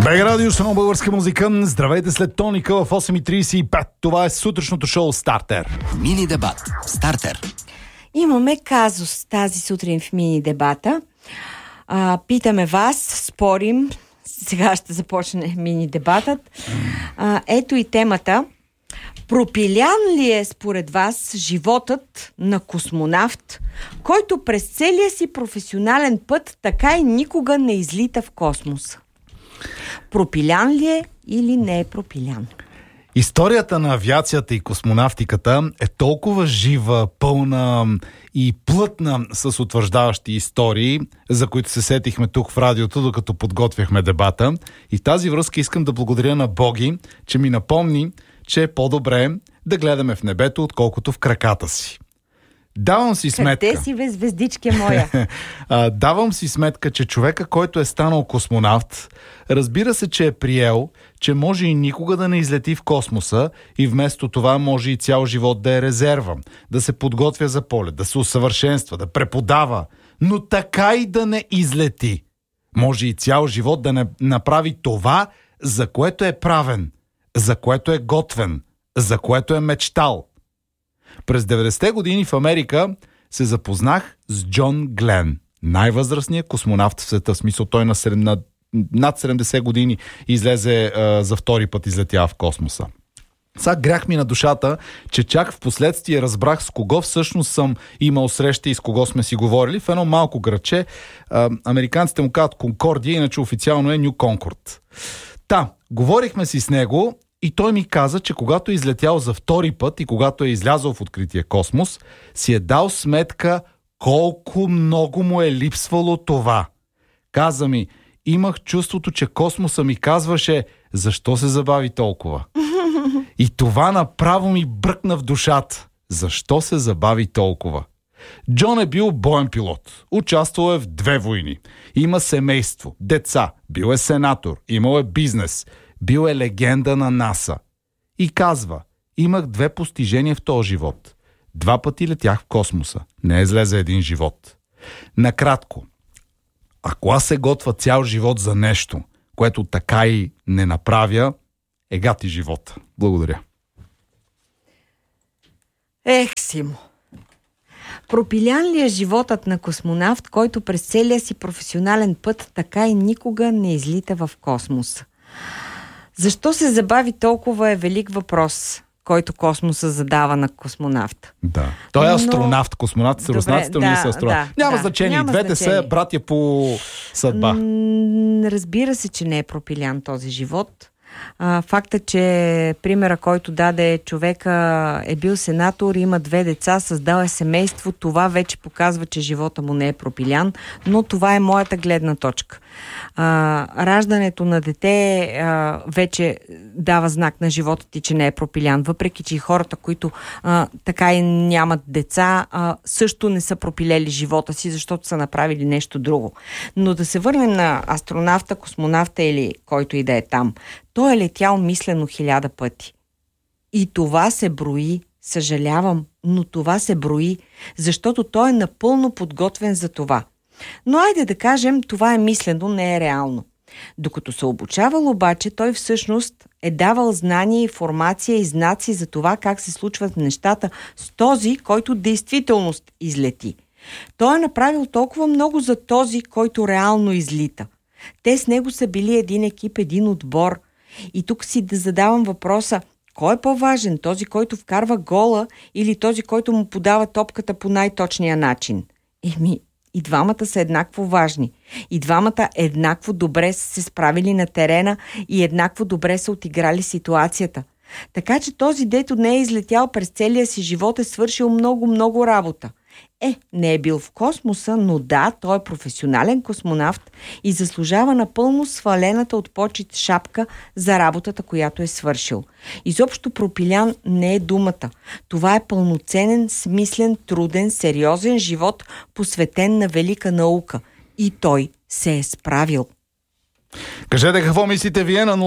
БГ Радио, само българска музика. Здравейте след тоника в 8.35. Това е сутрешното шоу Стартер. Мини дебат. Стартер. Имаме казус тази сутрин в мини дебата. Питаме вас, спорим. Сега ще започне мини дебатът. Ето и темата. Пропилян ли е според вас животът на космонавт, който през целия си професионален път така и никога не излита в космоса? Пропилян ли е или не е пропилян? Историята на авиацията и космонавтиката е толкова жива, пълна и плътна с утвърждаващи истории, за които се сетихме тук в радиото, докато подготвяхме дебата. И в тази връзка искам да благодаря на Боги, че ми напомни, че е по-добре да гледаме в небето, отколкото в краката си. Давам си сметка. Къде си бе, звездичке моя? Давам си сметка, че човека, който е станал космонавт, разбира се, че е приел, че може и никога да не излети в космоса и вместо това може и цял живот да е резерва, да се подготвя за полет, да се усъвършенства, да преподава, но така и да не излети. Може и цял живот да не направи това, за което е правен, за което е готвен, за което е мечтал. През 90-те години в Америка се запознах с Джон Глен, най-възрастният космонавт в света. В смисъл, той над 70 години излезе за втори път, излетява в космоса. Сега грях ми на душата, че чак в последствие разбрах с кого всъщност съм имал среща и с кого сме си говорили. В едно малко градче, американците му казват Конкордия, иначе официално е Ню Конкорд. Говорихме си с него и той ми каза, че когато е излетял за втори път и когато е излязъл в открития космос, си е дал сметка колко много му е липсвало това. Каза ми, имах чувството, че космоса ми казваше, защо се забави толкова? И това направо ми бръкна в душата. Защо се забави толкова? Джон е бил боен пилот. Участвал е в 2 войни. Има семейство, деца, бил е сенатор, имал е бизнес, бил е легенда на НАСА. И казва, имах 2 постижения в този живот. 2 пъти летях в космоса. Не излезе един живот. Накратко, ако аз се готва цял живот за нещо, което така и не направя, е гати живота. Благодаря. Симо. Пропилян ли е животът на космонавт, който през целия си професионален път така и никога не излита в космоса? Защо се забави толкова е велик въпрос, който космоса задава на космонавта. Да. Той е астронавт. Космонавт са руснаците, но не са астронавт. Няма значение. Двете са братя по съдба. Разбира се, че не е пропилян този живот. Факта, че примера, който даде човека, е бил сенатор, има 2 деца, създал е семейство, това вече показва, че живота му не е пропилян, но това е моята гледна точка. Раждането на дете вече дава знак на живота ти, че не е пропилян, въпреки че и хората, които така и нямат деца, също не са пропилели живота си, защото са направили нещо друго. Но да се върнем на астронавта, космонавта или който и да е там. Той е летял мислено 1000 пъти. И това се брои, съжалявам, но това се брои, защото той е напълно подготвен за това. Но айде да кажем, това е мислено, не е реално. Докато се обучавал обаче, той всъщност е давал знания, информация и знаци за това как се случват нещата с този, който действително излети. Той е направил толкова много за този, който реално излита. Те с него са били един екип, един отбор. И тук си да задавам въпроса, кой е по-важен? Този, който вкарва гола или този, който му подава топката по най-точния начин? И двамата са еднакво важни. И двамата еднакво добре са се справили на терена и еднакво добре са отиграли ситуацията. Така че този, дето не е излетял през целия си живот, е свършил много работа. Не е бил в космоса, но да, той е професионален космонавт и заслужава напълно свалената от почит шапка за работата, която е свършил. Изобщо пропилян не е думата. Това е пълноценен, смислен, труден, сериозен живот, посветен на велика наука. И той се е справил. Кажете какво мислите вие на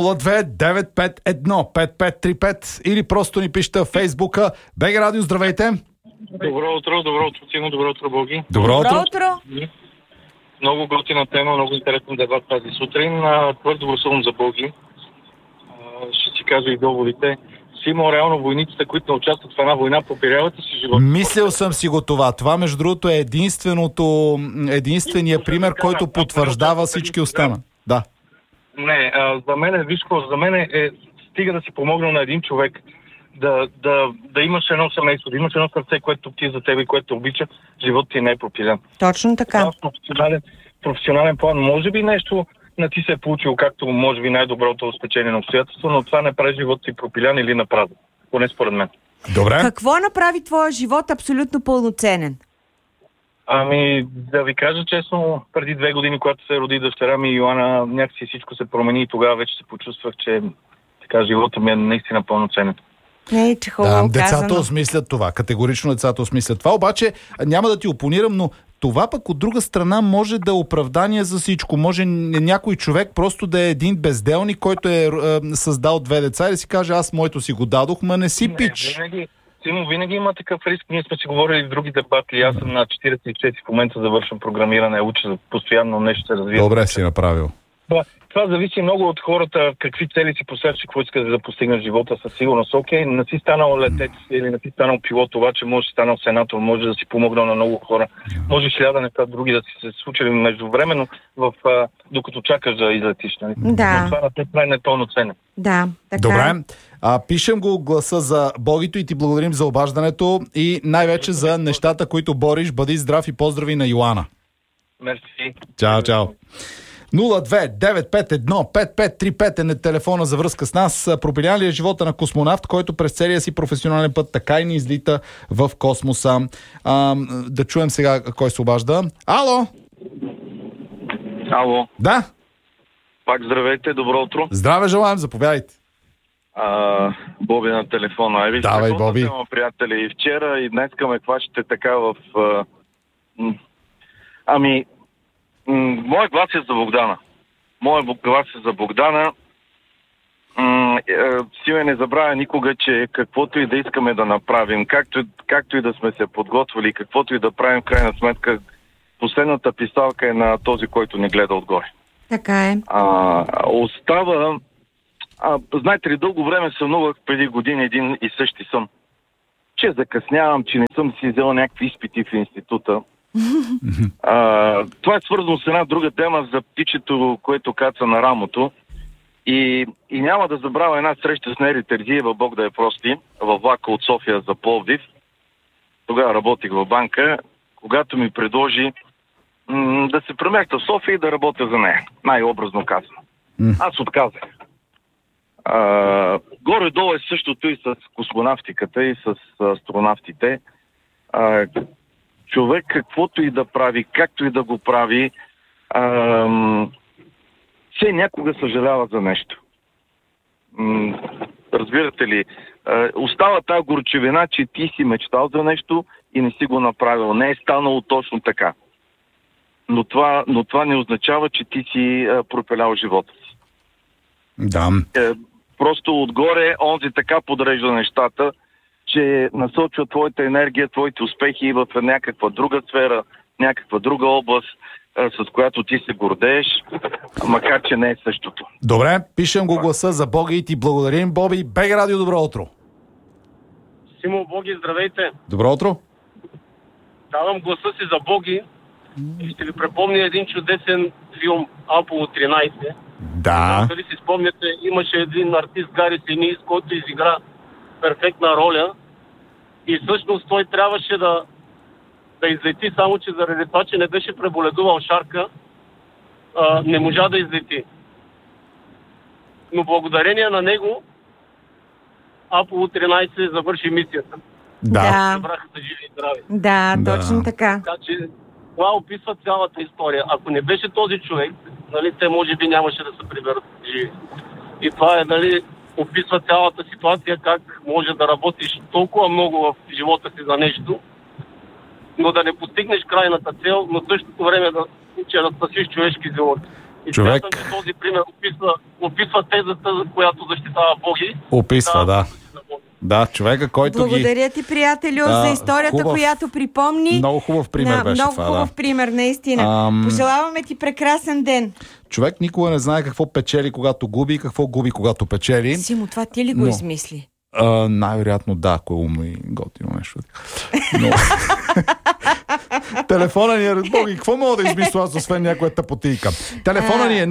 02-951-5535 или просто ни пишете в Фейсбука. БГ Радио, здравейте! Добро утро, Тимо, добро утро, Боги. Добро утро! Много готина тема, много интересен дебат тази сутрин. Твърдо гласувам за Боги. Ще си кажа и доводите. Симо, реално войниците, които не участват в една война, попиряват си живота. Мислил съм си го това. Това, между другото, е единствения пример, който потвърждава всички остана. Да. Не, за мен е стига да си помогнал на един човек да имаш едно семейство, да имаш едно сърце, което ти е за тебе и което обича, живот ти не е пропилен. Точно така. Професионален план. Може би нещо не ти се е получило както може би най-доброто стечение на обстоятелство, но това не прави живот си пропилян или на празен. Поне според мен. Добре. Какво направи твоя живот абсолютно пълноценен? Да ви кажа честно, преди 2 години, когато се роди дъщеря ми Йоана, някакси всичко се промени и тогава вече се почувствах, че така живота ми е наистина пълноценен. Не, че хубаво децата казано. осмислят това. Категорично децата осмислят това. Обаче няма да ти опонирам, но това пък от друга страна може да е оправдание за всичко. Може някой човек просто да е един безделник, който е създал 2 деца и да си каже, аз моето си го дадох, ма не си пич. Винаги има такъв риск. Ние сме си говорили в други дебати. Аз съм на 44 в момента, завършвам програмиране, уча постоянно нещо се развива. Добре си направил. Това зависи много от хората, какви цели си посрещаш, какво искаш да постигнеш в живота със сигурност. Окей, не си станал летец или не си станал пилот, това, че можеш да си станал сенатор, може да си помогнал на много хора, може 1000 неща други да си се случили междувременно, докато чакаш да излетиш. Нали? Да. Но това на теб е непълноценен. Да, така. Добре. Пишем го гласа за Богито и ти благодарим за обаждането и най-вече за нещата, които бориш. Бъди здрав и поздрави на Йоана. Мерси. Чао. 02-951-5535 е телефона за връзка с нас. Пропилян ли е живота на космонавт, който през целия си професионален път така и не излита в космоса? Да чуем сега кой се обажда. Ало! Ало. Да? Пак здравейте, добро утро. Здраве желаем, заповядайте. Боби на телефона. Давай, Боби. Приятели, и вчера и днес ме хващате така в... Моят глас е за Богдана. Симе не забравя никога, че каквото и да искаме да направим, както и да сме се подготвили, каквото и да правим, в крайна сметка, последната писалка е на този, който ни гледа отгоре. Така е. Остава... знаете ли, дълго време сънувах преди години един и същи сън. Че закъснявам, че не съм си взел някакви изпити в института. Това е свързано с една друга тема за птичето, което каца на рамото. И няма да забравя една среща с Нери Терзиева, Бог да я прости, във влака от София за Пловдив. Тогава работих в банка, когато ми предложи да се преместя в София и да работя за нея. Най-образно казано. Аз отказах. Горе-долу е същото и с космонавтиката, и с астронавтите. Човек каквото и да прави, както и да го прави, все някога съжалява за нещо. Разбирате ли? Остава тази горчевина, че ти си мечтал за нещо и не си го направил. Не е станало точно така. Но това не означава, че ти си пропилял живота си. Да. Просто отгоре онзи така подрежда нещата, че насочва твоята енергия, твоите успехи в някаква друга сфера, някаква друга област, с която ти се гордееш, макар че не е същото. Добре, пишем го гласа за Боги и ти благодарим, Боби. БГ Радио, добро утро. Симо, Боги, здравейте. Добро утро. Давам гласа си за Боги и ще ви припомня един чудесен филм Аполо 13. Да. Дали си спомняте, имаше един артист Гари Синис, който изигра перфектна роля и всъщност той трябваше да излети, само че заради това, че не беше преболедувал шарка, не можа да излети. Но благодарение на него Аполо 13 завърши мисията. Да. Събраха се живи и здрави. Да, точно така. Така че това описва цялата история. Ако не беше този човек, нали, те може би нямаше да се приберат живи. И това е, нали, описва цялата ситуация, как може да работиш толкова много в живота си за нещо, но да не постигнеш крайната цел, но в същото време да спасиш човешки живот. И човек... смятам, че този пример описва тезата, която защитава Боги. Описва, да. Да, човека, който Благодаря ти, приятелю, за историята, която припомни. Много хубав пример беше много това. Хубав пример, наистина. Пожелаваме ти прекрасен ден. Човек никога не знае какво печели, когато губи и какво губи, когато печели. Симо, това ти ли го измисли? Най-вероятно да, ако е умно и готино нещо. Но... Телефона ни е... Боги, какво мога да измисля аз, освен някоя тъпотийка? Телефона ни е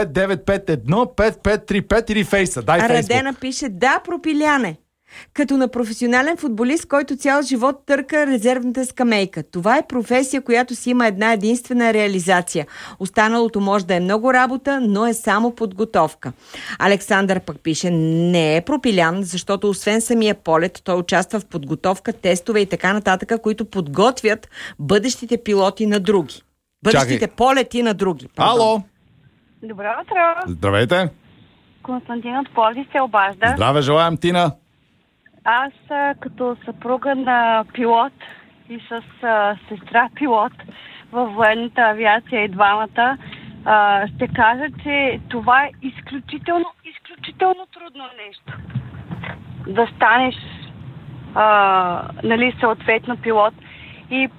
029515535 или Фейса. Дай Фейсбук. Радена пише, да, пропиляне. Като на професионален футболист, който цял живот търка резервната скамейка. Това е професия, която си има една единствена реализация. Останалото може да е много работа, но е само подготовка. Александър пък пише, не е пропилян, защото освен самия полет, той участва в подготовка, тестове и така нататък, които подготвят бъдещите пилоти на други. Бъдещите полети на други. Ало! Добро утро! Здравейте! Константин от Пловдив се обажда. Здраве, желаем, Тина! Аз като съпруга на пилот и с сестра пилот във военната авиация и двамата, ще кажа, че това е изключително трудно нещо. Да станеш съответно пилот. И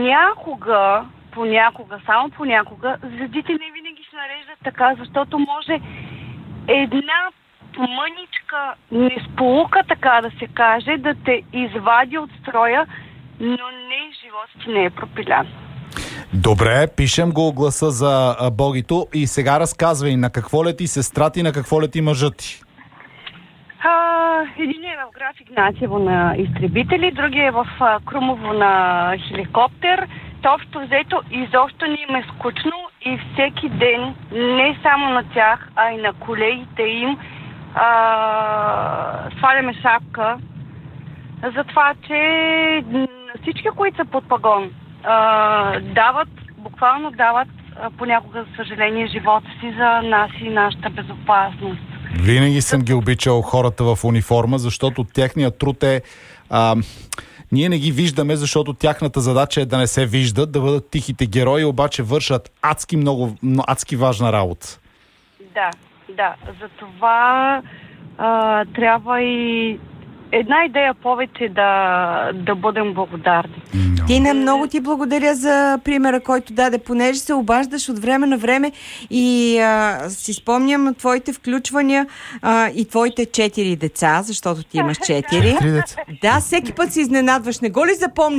само понякога, звездите не винаги се нареждат така, защото може една мъничка несполука, така да се каже, да те извади от строя, но живот ти не е пропилян. Добре, пишем го гласа за Богито и сега разказвай на какво лети сестра ти, на какво лети мъжът ти. Един е в Граф Игнатиево на изтребители, другия е в Крумово на хеликоптер. Общо взето изобщо ни им е скучно и всеки ден, не само на тях, а и на колегите им, сваляме шапка за това, че всички, които са под пагон, буквално дават понякога, за съжаление, живота си за нас и нашата безопасност. Винаги съм ги обичал хората в униформа, защото техният труд е... Ние не ги виждаме, защото тяхната задача е да не се виждат, да бъдат тихите герои, обаче вършат адски важна работа. Да. Затова трябва и една идея повече да бъдем благодарни. Тина, много ти благодаря за примера, който даде, понеже се обаждаш от време на време и си спомням твоите включвания и твоите 4 деца, защото ти имаш 4. Три деца. Да, всеки път се изненадваш. Не го ли запомни?